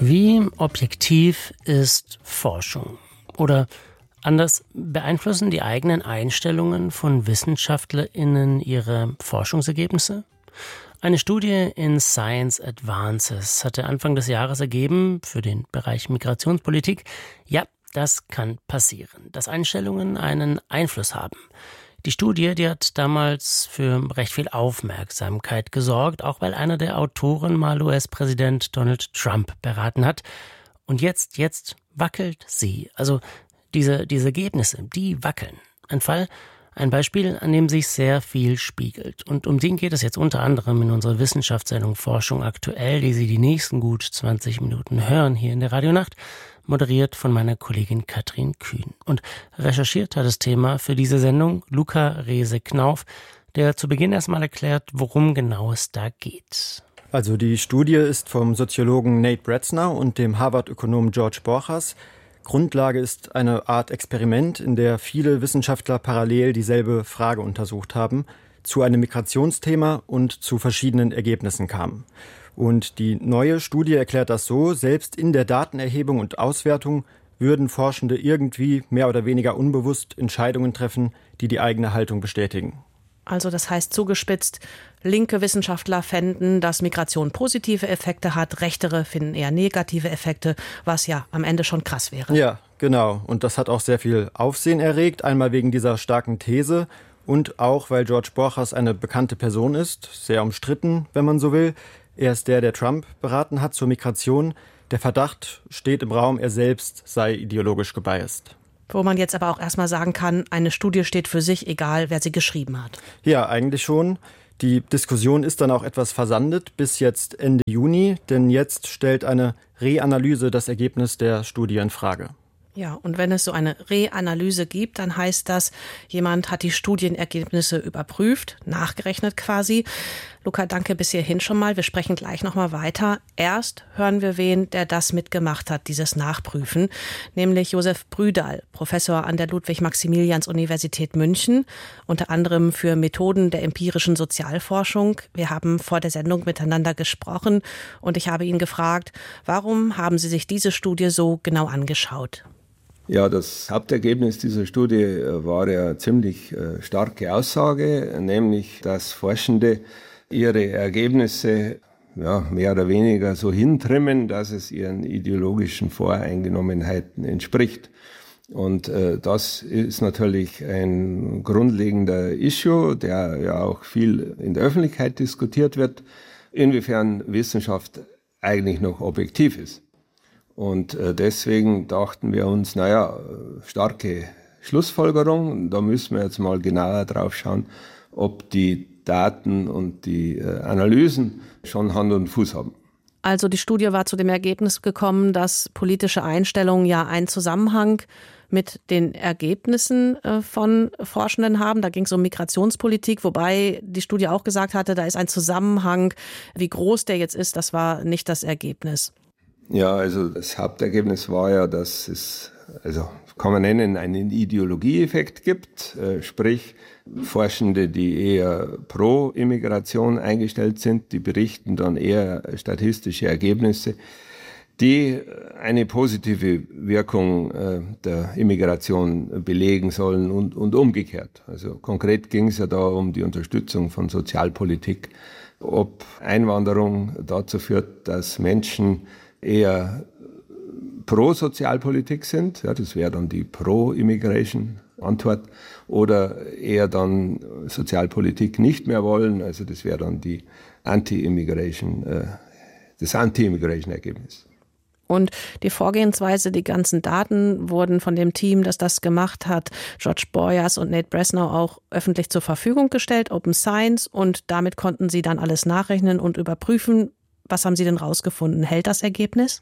Wie objektiv ist Forschung? Oder anders, beeinflussen die eigenen Einstellungen von WissenschaftlerInnen ihre Forschungsergebnisse? Eine Studie in Science Advances hatte Anfang des Jahres ergeben, für den Bereich Migrationspolitik, ja, das kann passieren, dass Einstellungen einen Einfluss haben. Die Studie, die hat damals für recht viel Aufmerksamkeit gesorgt, auch weil einer der Autoren mal US-Präsident Donald Trump beraten hat. Und jetzt wackelt sie. Also diese Ergebnisse, die wackeln. Ein Beispiel, an dem sich sehr viel spiegelt. Und um den geht es jetzt unter anderem in unserer Wissenschaftssendung Forschung aktuell, die Sie die nächsten gut 20 Minuten hören hier in der Radionacht, moderiert von meiner Kollegin Katrin Kühn. Und recherchiert hat das Thema für diese Sendung Luca Rehse-Knauf, der zu Beginn erstmal erklärt, worum genau es da geht. Also die Studie ist vom Soziologen Nate Bretzner und dem Harvard-Ökonom George Borchers. Grundlage ist eine Art Experiment, in der viele Wissenschaftler parallel dieselbe Frage untersucht haben, zu einem Migrationsthema und zu verschiedenen Ergebnissen kamen. Und die neue Studie erklärt das so: Selbst in der Datenerhebung und Auswertung würden Forschende irgendwie mehr oder weniger unbewusst Entscheidungen treffen, die die eigene Haltung bestätigen. Also das heißt zugespitzt, linke Wissenschaftler fänden, dass Migration positive Effekte hat, rechtere finden eher negative Effekte, was ja am Ende schon krass wäre. Ja, genau. Und das hat auch sehr viel Aufsehen erregt, einmal wegen dieser starken These und auch, weil George Borchers eine bekannte Person ist, sehr umstritten, wenn man so will. Er ist der Trump beraten hat zur Migration. Der Verdacht steht im Raum, er selbst sei ideologisch gebiased. Wo man jetzt aber auch erstmal sagen kann, eine Studie steht für sich, egal wer sie geschrieben hat. Ja, eigentlich schon. Die Diskussion ist dann auch etwas versandet bis jetzt Ende Juni, denn jetzt stellt eine Reanalyse das Ergebnis der Studie in Frage. Ja, und wenn es so eine Reanalyse gibt, dann heißt das, jemand hat die Studienergebnisse überprüft, nachgerechnet quasi. Luca, danke bis hierhin schon mal. Wir sprechen gleich nochmal weiter. Erst hören wir wen, der das mitgemacht hat, dieses Nachprüfen, nämlich Josef Brüdahl, Professor an der Ludwig-Maximilians-Universität München, unter anderem für Methoden der empirischen Sozialforschung. Wir haben vor der Sendung miteinander gesprochen und ich habe ihn gefragt, warum haben Sie sich diese Studie so genau angeschaut? Ja, das Hauptergebnis dieser Studie war ja ziemlich starke Aussage, nämlich, dass Forschende ihre Ergebnisse mehr oder weniger so hintrimmen, dass es ihren ideologischen Voreingenommenheiten entspricht. Und das ist natürlich ein grundlegender Issue, der ja auch viel in der Öffentlichkeit diskutiert wird, inwiefern Wissenschaft eigentlich noch objektiv ist. Und deswegen dachten wir uns, starke Schlussfolgerung, da müssen wir jetzt mal genauer drauf schauen, ob die Daten und die Analysen schon Hand und Fuß haben. Also die Studie war zu dem Ergebnis gekommen, dass politische Einstellungen ja einen Zusammenhang mit den Ergebnissen von Forschenden haben. Da ging es um Migrationspolitik, wobei die Studie auch gesagt hatte, da ist ein Zusammenhang. Wie groß der jetzt ist, das war nicht das Ergebnis. Ja, also das Hauptergebnis war ja, dass es, kann man nennen, einen Ideologieeffekt gibt, sprich Forschende, die eher pro Immigration eingestellt sind, die berichten dann eher statistische Ergebnisse, die eine positive Wirkung der Immigration belegen sollen und umgekehrt. Also konkret ging es ja da um die Unterstützung von Sozialpolitik, ob Einwanderung dazu führt, dass Menschen eher pro-Sozialpolitik sind, ja, das wäre dann die Pro-Immigration-Antwort, oder eher dann Sozialpolitik nicht mehr wollen, also das wäre dann die Anti-Immigration, das Anti-Immigration-Ergebnis. Und die Vorgehensweise, die ganzen Daten wurden von dem Team, das das gemacht hat, George Borchers und Nate Bretzner, auch öffentlich zur Verfügung gestellt, Open Science, und damit konnten sie dann alles nachrechnen und überprüfen. Was haben Sie denn rausgefunden? Hält das Ergebnis?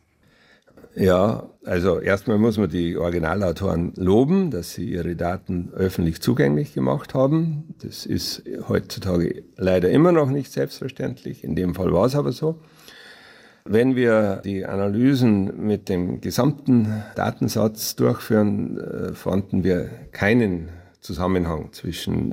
Ja, also erstmal muss man die Originalautoren loben, dass sie ihre Daten öffentlich zugänglich gemacht haben. Das ist heutzutage leider immer noch nicht selbstverständlich. In dem Fall war es aber so. Wenn wir die Analysen mit dem gesamten Datensatz durchführen, fanden wir keinen Zusammenhang zwischen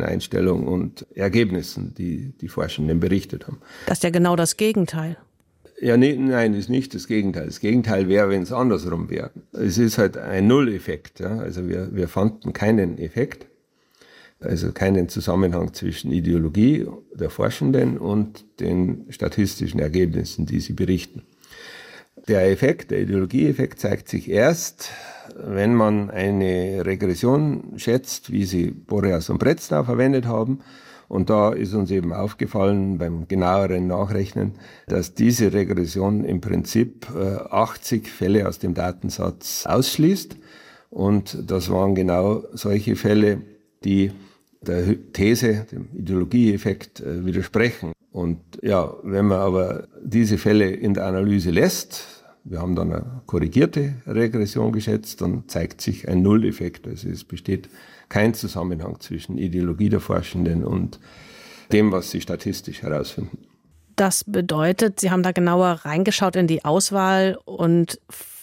Immigration-Einstellung und Ergebnissen, die die Forschenden berichtet haben. Das ist ja genau das Gegenteil. Ja, nee, nein, ist nicht das Gegenteil. Das Gegenteil wäre, wenn es andersrum wäre. Es ist halt ein Nulleffekt. Ja? Also wir fanden keinen Effekt, also keinen Zusammenhang zwischen Ideologie der Forschenden und den statistischen Ergebnissen, die sie berichten. Der Effekt, der Ideologieeffekt zeigt sich erst, wenn man eine Regression schätzt, wie sie Borjas und Bretznau verwendet haben. Und da ist uns eben aufgefallen beim genaueren Nachrechnen, dass diese Regression im Prinzip 80 Fälle aus dem Datensatz ausschließt. Und das waren genau solche Fälle, die der These, dem Ideologieeffekt widersprechen. Und ja, wenn man aber diese Fälle in der Analyse lässt, wir haben dann eine korrigierte Regression geschätzt, dann zeigt sich ein Nulleffekt. Also es besteht kein Zusammenhang zwischen Ideologie der Forschenden und dem, was sie statistisch herausfinden. Das bedeutet, Sie haben da genauer reingeschaut in die Auswahl und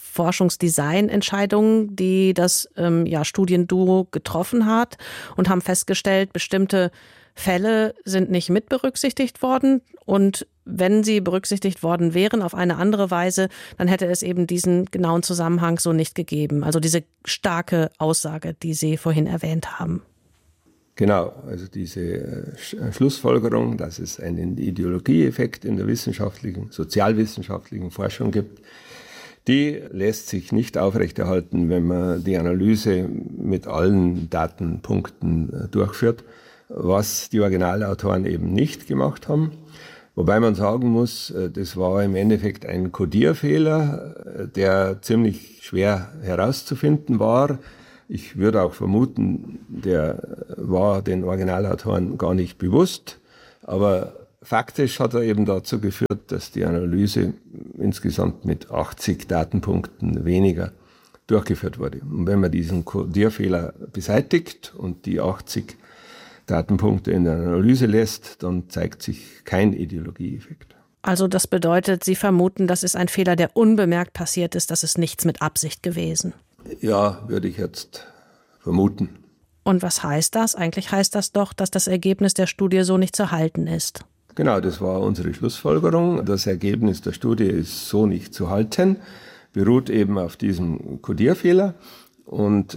Forschungsdesignentscheidungen, die das Studienduo getroffen hat und haben festgestellt, bestimmte Fälle sind nicht mit berücksichtigt worden und wenn sie berücksichtigt worden wären auf eine andere Weise, dann hätte es eben diesen genauen Zusammenhang so nicht gegeben. Also diese starke Aussage, die Sie vorhin erwähnt haben. Genau, also diese Schlussfolgerung, dass es einen Ideologieeffekt in der sozialwissenschaftlichen Forschung gibt, die lässt sich nicht aufrechterhalten, wenn man die Analyse mit allen Datenpunkten durchführt, was die Originalautoren eben nicht gemacht haben. Wobei man sagen muss, das war im Endeffekt ein Codierfehler, der ziemlich schwer herauszufinden war. Ich würde auch vermuten, der war den Originalautoren gar nicht bewusst. Aber faktisch hat er eben dazu geführt, dass die Analyse insgesamt mit 80 Datenpunkten weniger durchgeführt wurde. Und wenn man diesen Codierfehler beseitigt und die 80 Datenpunkte in der Analyse lässt, dann zeigt sich kein Ideologieeffekt. Also das bedeutet, Sie vermuten, das ist ein Fehler, der unbemerkt passiert ist, das ist nichts mit Absicht gewesen. Ja, würde ich jetzt vermuten. Und was heißt das? Eigentlich heißt das doch, dass das Ergebnis der Studie so nicht zu halten ist. Genau, das war unsere Schlussfolgerung. Das Ergebnis der Studie ist so nicht zu halten, beruht eben auf diesem Codierfehler und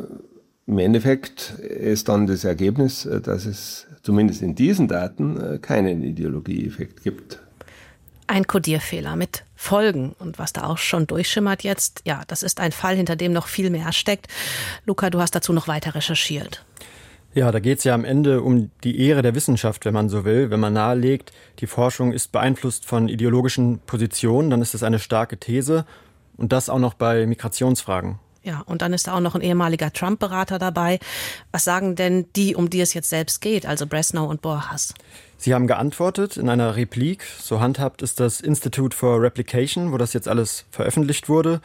im Endeffekt ist dann das Ergebnis, dass es zumindest in diesen Daten keinen Ideologieeffekt gibt. Ein Codierfehler mit Folgen und was da auch schon durchschimmert jetzt, ja, das ist ein Fall, hinter dem noch viel mehr steckt. Luca, du hast dazu noch weiter recherchiert. Ja, da geht es ja am Ende um die Ehre der Wissenschaft, wenn man so will. Wenn man nahelegt, die Forschung ist beeinflusst von ideologischen Positionen, dann ist das eine starke These und das auch noch bei Migrationsfragen. Ja, und dann ist da auch noch ein ehemaliger Trump-Berater dabei. Was sagen denn die, um die es jetzt selbst geht, also Bresnow und Borjas? Sie haben geantwortet in einer Replik. So handhabt ist das Institute for Replication, wo das jetzt alles veröffentlicht wurde,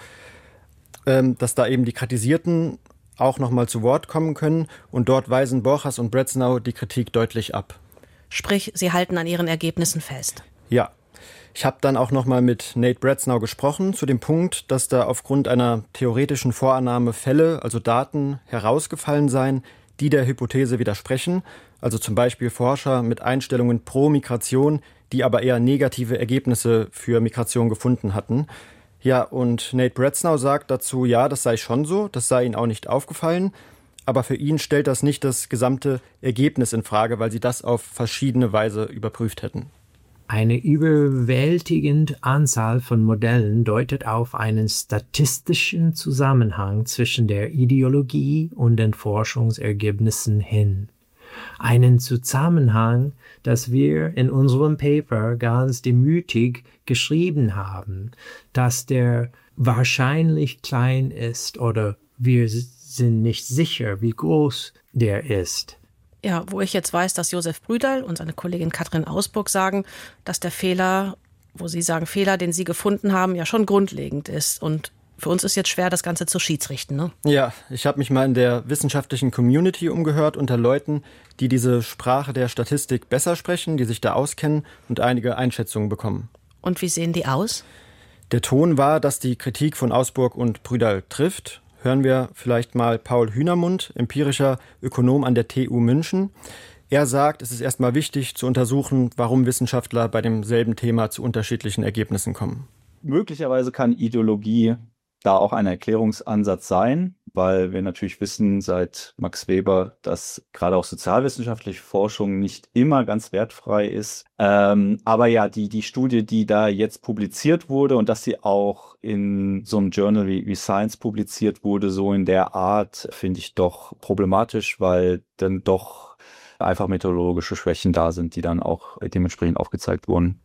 dass da eben die Kritisierten auch nochmal zu Wort kommen können. Und dort weisen Borjas und Bresnow die Kritik deutlich ab. Sprich, sie halten an ihren Ergebnissen fest. Ja. Ich habe dann auch nochmal mit Nate Bresnow gesprochen zu dem Punkt, dass da aufgrund einer theoretischen Vorannahme Fälle, also Daten, herausgefallen seien, die der Hypothese widersprechen. Also zum Beispiel Forscher mit Einstellungen pro Migration, die aber eher negative Ergebnisse für Migration gefunden hatten. Ja, und Nate Bresnow sagt dazu, ja, das sei schon so, das sei ihnen auch nicht aufgefallen. Aber für ihn stellt das nicht das gesamte Ergebnis in Frage, weil sie das auf verschiedene Weise überprüft hätten. Eine überwältigende Anzahl von Modellen deutet auf einen statistischen Zusammenhang zwischen der Ideologie und den Forschungsergebnissen hin. Einen Zusammenhang, das wir in unserem Paper ganz demütig geschrieben haben, dass der wahrscheinlich klein ist oder wir sind nicht sicher, wie groß der ist. Ja, wo ich jetzt weiß, dass Josef Brüderl und seine Kollegin Katrin Ausburg sagen, dass der Fehler, wo sie sagen, Fehler, den sie gefunden haben, ja schon grundlegend ist. Und für uns ist jetzt schwer, das Ganze zu schiedsrichten, ne? Ja, ich habe mich mal in der wissenschaftlichen Community umgehört unter Leuten, die diese Sprache der Statistik besser sprechen, die sich da auskennen und einige Einschätzungen bekommen. Und wie sehen die aus? Der Ton war, dass die Kritik von Ausburg und Brüderl trifft. Hören wir vielleicht mal Paul Hühnermund, empirischer Ökonom an der TU München. Er sagt, es ist erstmal wichtig zu untersuchen, warum Wissenschaftler bei demselben Thema zu unterschiedlichen Ergebnissen kommen. Möglicherweise kann Ideologie da auch ein Erklärungsansatz sein, weil wir natürlich wissen seit Max Weber, dass gerade auch sozialwissenschaftliche Forschung nicht immer ganz wertfrei ist. Aber ja, die Studie, die da jetzt publiziert wurde und dass sie auch in so einem Journal wie Science publiziert wurde, so in der Art, finde ich doch problematisch, weil dann doch einfach methodologische Schwächen da sind, die dann auch dementsprechend aufgezeigt wurden.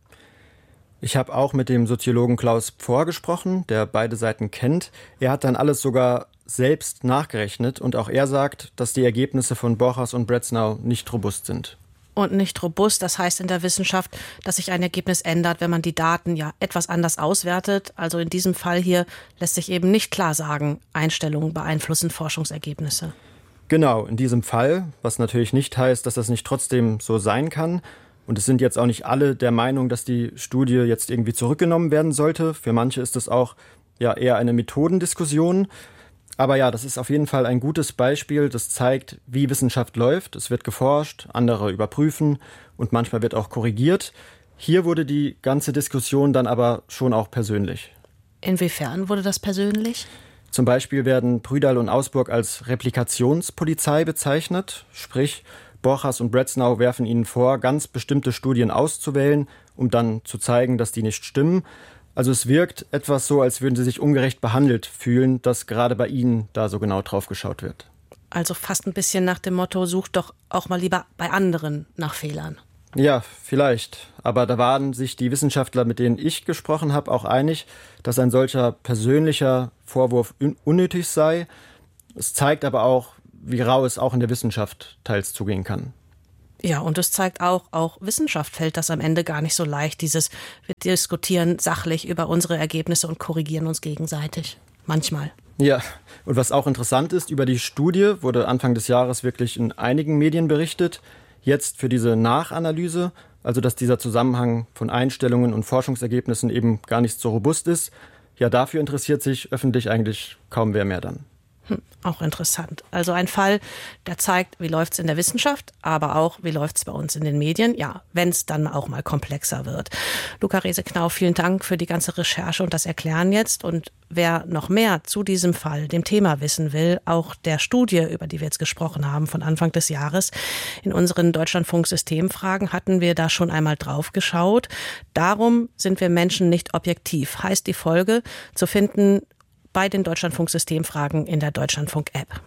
Ich habe auch mit dem Soziologen Klaus Pforr gesprochen, der beide Seiten kennt. Er hat dann alles sogar selbst nachgerechnet und auch er sagt, dass die Ergebnisse von Borchers und Bretznau nicht robust sind. Und nicht robust, das heißt in der Wissenschaft, dass sich ein Ergebnis ändert, wenn man die Daten ja etwas anders auswertet. Also in diesem Fall hier lässt sich eben nicht klar sagen, Einstellungen beeinflussen Forschungsergebnisse. Genau, in diesem Fall, was natürlich nicht heißt, dass das nicht trotzdem so sein kann. Und es sind jetzt auch nicht alle der Meinung, dass die Studie jetzt irgendwie zurückgenommen werden sollte. Für manche ist es auch ja eher eine Methodendiskussion. Aber ja, das ist auf jeden Fall ein gutes Beispiel, das zeigt, wie Wissenschaft läuft. Es wird geforscht, andere überprüfen und manchmal wird auch korrigiert. Hier wurde die ganze Diskussion dann aber schon auch persönlich. Inwiefern wurde das persönlich? Zum Beispiel werden Prüdahl und Ausburg als Replikationspolizei bezeichnet, sprich Borchers und Bretznau werfen ihnen vor, ganz bestimmte Studien auszuwählen, um dann zu zeigen, dass die nicht stimmen. Also es wirkt etwas so, als würden sie sich ungerecht behandelt fühlen, dass gerade bei ihnen da so genau drauf geschaut wird. Also fast ein bisschen nach dem Motto, sucht doch auch mal lieber bei anderen nach Fehlern. Ja, vielleicht. Aber da waren sich die Wissenschaftler, mit denen ich gesprochen habe, auch einig, dass ein solcher persönlicher Vorwurf unnötig sei. Es zeigt aber auch, wie rau es auch in der Wissenschaft teils zugehen kann. Ja, und es zeigt auch Wissenschaft fällt das am Ende gar nicht so leicht. Wir diskutieren sachlich über unsere Ergebnisse und korrigieren uns gegenseitig. Manchmal. Ja, und was auch interessant ist, über die Studie wurde Anfang des Jahres wirklich in einigen Medien berichtet. Jetzt für diese Nachanalyse, also dass dieser Zusammenhang von Einstellungen und Forschungsergebnissen eben gar nicht so robust ist, ja, dafür interessiert sich öffentlich eigentlich kaum wer mehr dann. Auch interessant. Also ein Fall, der zeigt, wie läuft es in der Wissenschaft, aber auch, wie läuft es bei uns in den Medien. Ja, wenn es dann auch mal komplexer wird. Luca Rese-Knauf, vielen Dank für die ganze Recherche und das Erklären jetzt. Und wer noch mehr zu diesem Fall, dem Thema wissen will, auch der Studie, über die wir jetzt gesprochen haben, von Anfang des Jahres, in unseren Deutschlandfunk-Systemfragen hatten wir da schon einmal drauf geschaut. Darum sind wir Menschen nicht objektiv, heißt die Folge, zu finden bei den Deutschlandfunk-Systemfragen in der Deutschlandfunk-App.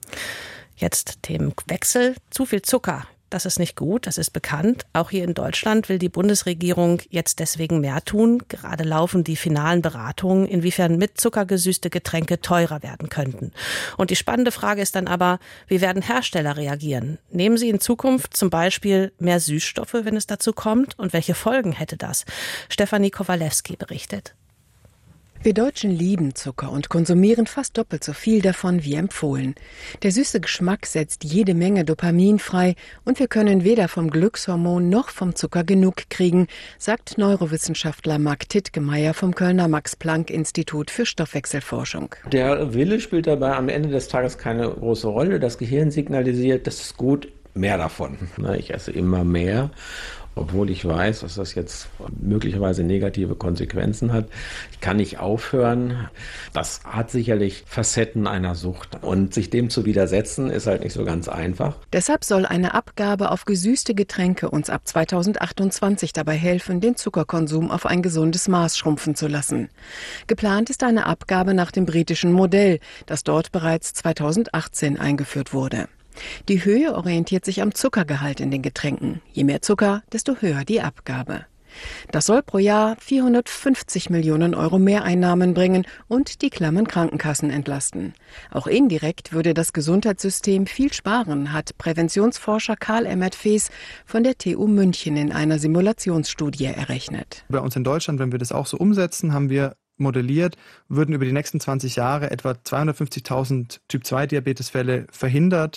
Jetzt Themenwechsel. Zu viel Zucker, das ist nicht gut, das ist bekannt. Auch hier in Deutschland will die Bundesregierung jetzt deswegen mehr tun. Gerade laufen die finalen Beratungen, inwiefern mit Zucker gesüßte Getränke teurer werden könnten. Und die spannende Frage ist dann aber, wie werden Hersteller reagieren? Nehmen sie in Zukunft zum Beispiel mehr Süßstoffe, wenn es dazu kommt? Und welche Folgen hätte das? Stefanie Kowalewski berichtet. Wir Deutschen lieben Zucker und konsumieren fast doppelt so viel davon wie empfohlen. Der süße Geschmack setzt jede Menge Dopamin frei und wir können weder vom Glückshormon noch vom Zucker genug kriegen, sagt Neurowissenschaftler Marc Tittgemeier vom Kölner Max-Planck-Institut für Stoffwechselforschung. Der Wille spielt dabei am Ende des Tages keine große Rolle. Das Gehirn signalisiert, das ist gut, mehr davon. Ich esse immer mehr. Obwohl ich weiß, dass das jetzt möglicherweise negative Konsequenzen hat. Ich kann nicht aufhören. Das hat sicherlich Facetten einer Sucht. Und sich dem zu widersetzen, ist halt nicht so ganz einfach. Deshalb soll eine Abgabe auf gesüßte Getränke uns ab 2028 dabei helfen, den Zuckerkonsum auf ein gesundes Maß schrumpfen zu lassen. Geplant ist eine Abgabe nach dem britischen Modell, das dort bereits 2018 eingeführt wurde. Die Höhe orientiert sich am Zuckergehalt in den Getränken. Je mehr Zucker, desto höher die Abgabe. Das soll pro Jahr 450 Millionen Euro Mehreinnahmen bringen und die klammen Krankenkassen entlasten. Auch indirekt würde das Gesundheitssystem viel sparen, hat Präventionsforscher Karl Emmert-Fees von der TU München in einer Simulationsstudie errechnet. Bei uns in Deutschland, wenn wir das auch so umsetzen, haben wir modelliert, würden über die nächsten 20 Jahre etwa 250.000 Typ-2-Diabetesfälle verhindert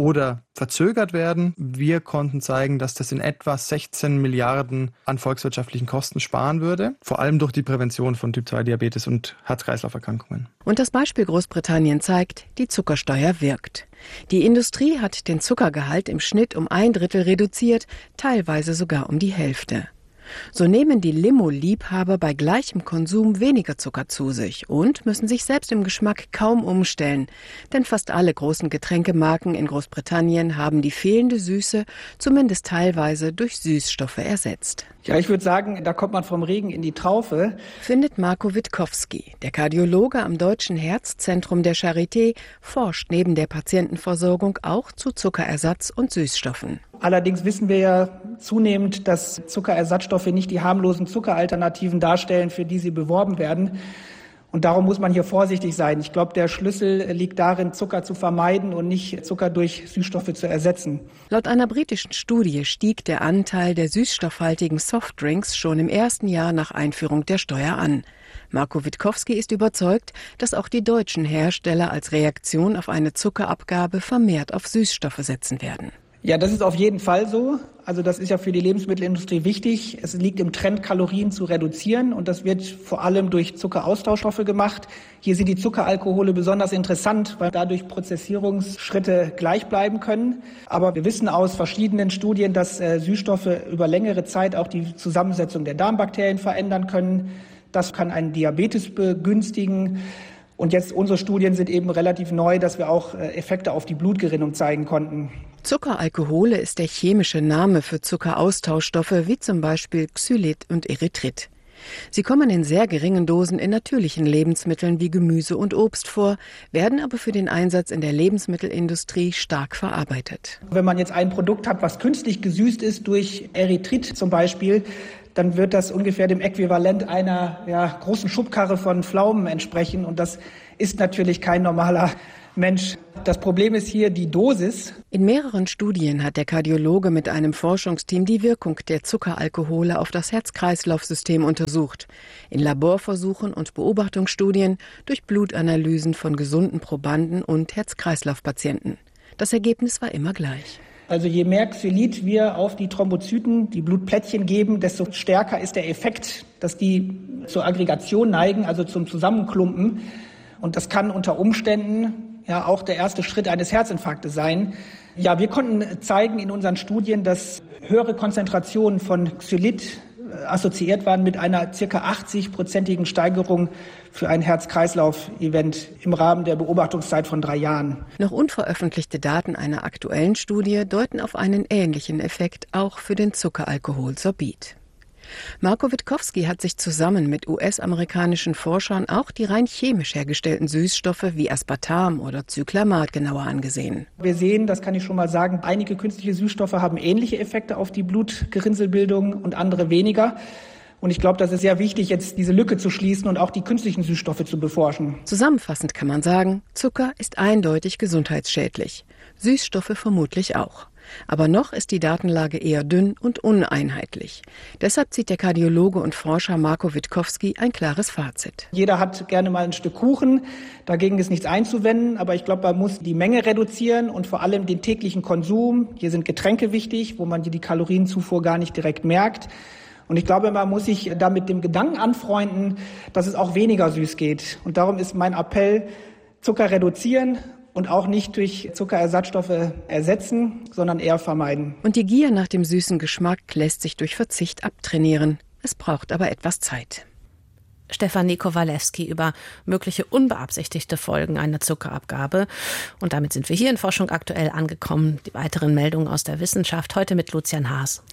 oder verzögert werden. Wir konnten zeigen, dass das in etwa 16 Milliarden an volkswirtschaftlichen Kosten sparen würde, vor allem durch die Prävention von Typ-2-Diabetes und Herz-Kreislauf-Erkrankungen. Und das Beispiel Großbritannien zeigt, die Zuckersteuer wirkt. Die Industrie hat den Zuckergehalt im Schnitt um 1/3 reduziert, teilweise sogar um die Hälfte. So nehmen die Limo-Liebhaber bei gleichem Konsum weniger Zucker zu sich und müssen sich selbst im Geschmack kaum umstellen. Denn fast alle großen Getränkemarken in Großbritannien haben die fehlende Süße zumindest teilweise durch Süßstoffe ersetzt. Ja, ich würde sagen, da kommt man vom Regen in die Traufe. Findet Marco Witkowski. Der Kardiologe am Deutschen Herzzentrum der Charité forscht neben der Patientenversorgung auch zu Zuckerersatz und Süßstoffen. Allerdings wissen wir ja zunehmend, dass Zuckerersatzstoffe nicht die harmlosen Zuckeralternativen darstellen, für die sie beworben werden. Und darum muss man hier vorsichtig sein. Ich glaube, der Schlüssel liegt darin, Zucker zu vermeiden und nicht Zucker durch Süßstoffe zu ersetzen. Laut einer britischen Studie stieg der Anteil der süßstoffhaltigen Softdrinks schon im ersten Jahr nach Einführung der Steuer an. Marco Witkowski ist überzeugt, dass auch die deutschen Hersteller als Reaktion auf eine Zuckerabgabe vermehrt auf Süßstoffe setzen werden. Ja, das ist auf jeden Fall so. Also das ist ja für die Lebensmittelindustrie wichtig. Es liegt im Trend, Kalorien zu reduzieren und das wird vor allem durch Zuckeraustauschstoffe gemacht. Hier sind die Zuckeralkohole besonders interessant, weil dadurch Prozessierungsschritte gleich bleiben können. Aber wir wissen aus verschiedenen Studien, dass Süßstoffe über längere Zeit auch die Zusammensetzung der Darmbakterien verändern können. Das kann einen Diabetes begünstigen. Und jetzt unsere Studien sind eben relativ neu, dass wir auch Effekte auf die Blutgerinnung zeigen konnten. Zuckeralkohole ist der chemische Name für Zuckeraustauschstoffe wie zum Beispiel Xylit und Erythrit. Sie kommen in sehr geringen Dosen in natürlichen Lebensmitteln wie Gemüse und Obst vor, werden aber für den Einsatz in der Lebensmittelindustrie stark verarbeitet. Wenn man jetzt ein Produkt hat, was künstlich gesüßt ist durch Erythrit zum Beispiel, dann wird das ungefähr dem Äquivalent einer großen Schubkarre von Pflaumen entsprechen. Und das ist natürlich kein normaler Mensch. Das Problem ist hier die Dosis. In mehreren Studien hat der Kardiologe mit einem Forschungsteam die Wirkung der Zuckeralkohole auf das Herz-Kreislauf-System untersucht. In Laborversuchen und Beobachtungsstudien durch Blutanalysen von gesunden Probanden und Herz-Kreislauf-Patienten. Das Ergebnis war immer gleich. Also je mehr Xylit wir auf die Thrombozyten, die Blutplättchen geben, desto stärker ist der Effekt, dass die zur Aggregation neigen, also zum Zusammenklumpen. Und das kann unter Umständen auch der erste Schritt eines Herzinfarktes sein. Ja, wir konnten zeigen in unseren Studien, dass höhere Konzentrationen von Xylit assoziiert waren mit einer ca. 80-prozentigen Steigerung für ein Herz-Kreislauf-Event im Rahmen der Beobachtungszeit von 3 Jahren. Noch unveröffentlichte Daten einer aktuellen Studie deuten auf einen ähnlichen Effekt auch für den Zuckeralkohol Sorbit. Marco Witkowski hat sich zusammen mit US-amerikanischen Forschern auch die rein chemisch hergestellten Süßstoffe wie Aspartam oder Cyclamat genauer angesehen. Wir sehen, das kann ich schon mal sagen, einige künstliche Süßstoffe haben ähnliche Effekte auf die Blutgerinnselbildung und andere weniger. Und ich glaube, das ist sehr wichtig, jetzt diese Lücke zu schließen und auch die künstlichen Süßstoffe zu beforschen. Zusammenfassend kann man sagen, Zucker ist eindeutig gesundheitsschädlich. Süßstoffe vermutlich auch. Aber noch ist die Datenlage eher dünn und uneinheitlich. Deshalb zieht der Kardiologe und Forscher Marco Witkowski ein klares Fazit. Jeder hat gerne mal ein Stück Kuchen, dagegen ist nichts einzuwenden, aber ich glaube, man muss die Menge reduzieren und vor allem den täglichen Konsum. Hier sind Getränke wichtig, wo man die Kalorienzufuhr gar nicht direkt merkt. Und ich glaube, man muss sich da mit dem Gedanken anfreunden, dass es auch weniger süß geht. Und darum ist mein Appell, Zucker reduzieren und auch nicht durch Zuckerersatzstoffe ersetzen, sondern eher vermeiden. Und die Gier nach dem süßen Geschmack lässt sich durch Verzicht abtrainieren. Es braucht aber etwas Zeit. Stefanie Kowalewski über mögliche unbeabsichtigte Folgen einer Zuckerabgabe. Und damit sind wir hier in Forschung aktuell angekommen. Die weiteren Meldungen aus der Wissenschaft heute mit Lucian Haas.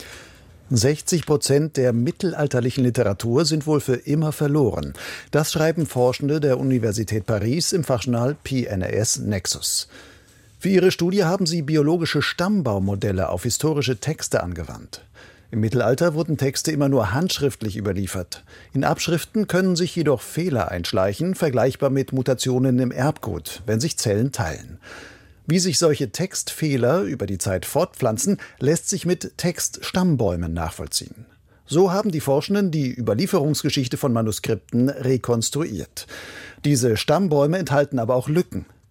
60% der mittelalterlichen Literatur sind wohl für immer verloren. Das schreiben Forschende der Universität Paris im Fachjournal PNAS Nexus. Für ihre Studie haben sie biologische Stammbaummodelle auf historische Texte angewandt. Im Mittelalter wurden Texte immer nur handschriftlich überliefert. In Abschriften können sich jedoch Fehler einschleichen, vergleichbar mit Mutationen im Erbgut, wenn sich Zellen teilen. Wie sich solche Textfehler über die Zeit fortpflanzen, lässt sich mit Textstammbäumen nachvollziehen. So haben die Forschenden die Überlieferungsgeschichte von Manuskripten rekonstruiert. Diese Stammbäume enthalten aber auch Lücken.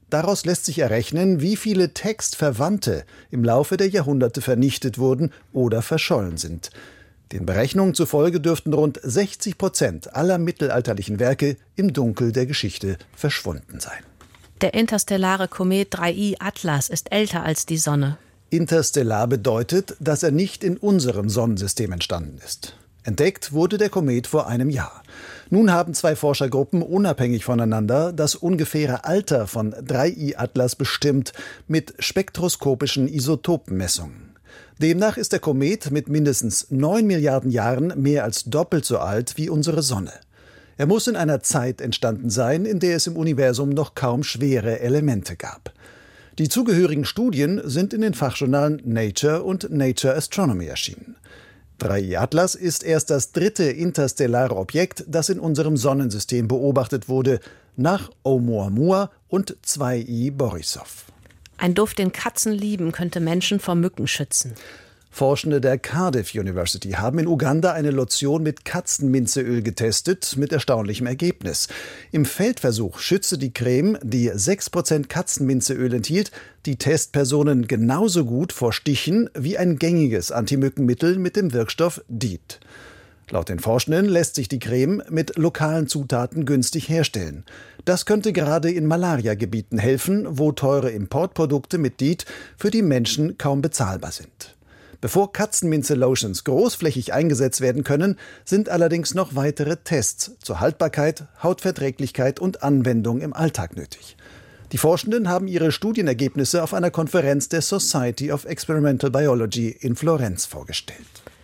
Daraus lässt sich errechnen, wie viele Textverwandte im Laufe der Jahrhunderte vernichtet wurden oder verschollen sind. Den Berechnungen zufolge dürften rund 60% aller mittelalterlichen Werke im Dunkel der Geschichte verschwunden sein. Der interstellare Komet 3I Atlas ist älter als die Sonne. Interstellar bedeutet, dass er nicht in unserem Sonnensystem entstanden ist. Entdeckt wurde der Komet vor einem Jahr. Nun haben 2 Forschergruppen unabhängig voneinander das ungefähre Alter von 3I Atlas bestimmt mit spektroskopischen Isotopenmessungen. Demnach ist der Komet mit mindestens 9 Milliarden Jahren mehr als doppelt so alt wie unsere Sonne. Er muss in einer Zeit entstanden sein, in der es im Universum noch kaum schwere Elemente gab. Die zugehörigen Studien sind in den Fachjournalen Nature und Nature Astronomy erschienen. 3I Atlas ist erst das 3. interstellare Objekt, das in unserem Sonnensystem beobachtet wurde, nach Oumuamua und 2I Borisov. Ein Duft, den Katzen lieben, könnte Menschen vor Mücken schützen. Forschende der Cardiff University haben in Uganda eine Lotion mit Katzenminzeöl getestet, mit erstaunlichem Ergebnis. Im Feldversuch schützte die Creme, die 6% Katzenminzeöl enthielt, die Testpersonen genauso gut vor Stichen wie ein gängiges Antimückenmittel mit dem Wirkstoff DEET. Laut den Forschenden lässt sich die Creme mit lokalen Zutaten günstig herstellen. Das könnte gerade in Malariagebieten helfen, wo teure Importprodukte mit DEET für die Menschen kaum bezahlbar sind. Bevor Katzenminze-Lotions großflächig eingesetzt werden können, sind allerdings noch weitere Tests zur Haltbarkeit, Hautverträglichkeit und Anwendung im Alltag nötig. Die Forschenden haben ihre Studienergebnisse auf einer Konferenz der Society of Experimental Biology in Florenz vorgestellt.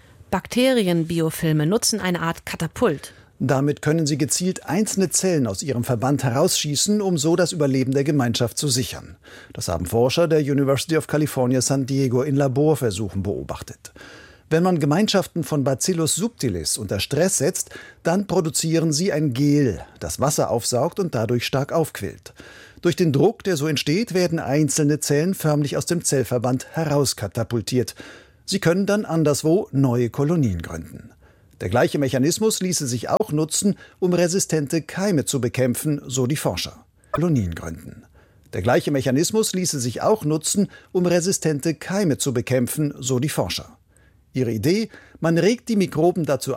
Bakterienbiofilme nutzen eine Art Katapult. Damit können sie gezielt einzelne Zellen aus ihrem Verband herausschießen, um so das Überleben der Gemeinschaft zu sichern. Das haben Forscher der University of California San Diego in Laborversuchen beobachtet. Wenn man Gemeinschaften von Bacillus subtilis unter Stress setzt, dann produzieren sie ein Gel, das Wasser aufsaugt und dadurch stark aufquillt. Durch den Druck, der so entsteht, werden einzelne Zellen förmlich aus dem Zellverband herauskatapultiert. Sie können dann anderswo neue Kolonien gründen. Der gleiche Mechanismus ließe sich auch nutzen, um resistente Keime zu bekämpfen, so die Forscher. Kolonien gründen. Der gleiche Mechanismus ließe sich auch nutzen, um resistente Keime zu bekämpfen, so die Forscher. Ihre Idee: Man regt die Mikroben dazu